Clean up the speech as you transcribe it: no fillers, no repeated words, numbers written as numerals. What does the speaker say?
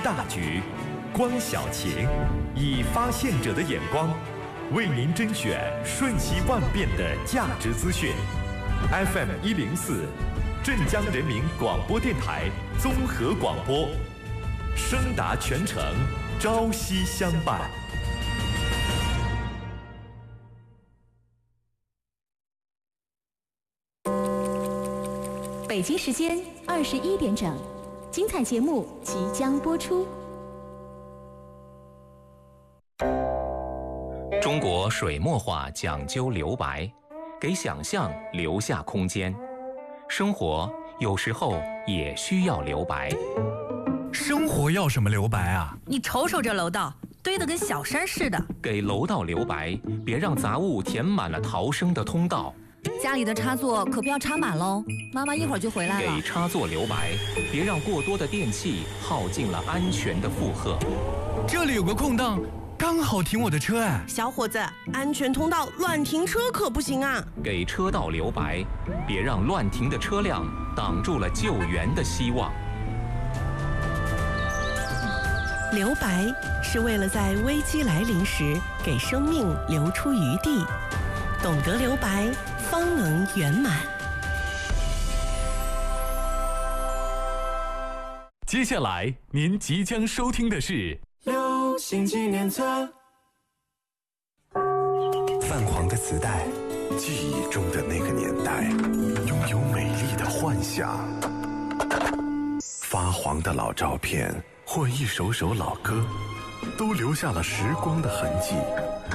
大局，观小情，以发现者的眼光，为您甄选瞬息万变的价值资讯。FM104，镇江人民广播电台综合广播，声达全城，朝夕相伴。 北京时间21点整，精彩节目即将播出。 中国水墨画讲究留白，给想象留下空间。生活有时候也需要留白。 生活要什么留白啊？ 你瞅瞅这楼道，堆得跟小山似的。 给楼道留白，别让杂物填满了逃生的通道。 家里的插座可不要插满喽，妈妈一会儿就回来了。 给插座留白，别让过多的电器耗尽了安全的负荷。 这里有个空档，刚好停我的车哎。 小伙子，安全通道乱停车可不行啊！ 给车道留白，别让乱停的车辆挡住了救援的希望。 留白是为了在危机来临时给生命留出余地，懂得留白，方能圆满。 接下来您即将收听的是流行纪念册。 泛黄的磁带，记忆中的那个年代，拥有美丽的幻想。发黄的老照片或一首首老歌，都留下了时光的痕迹。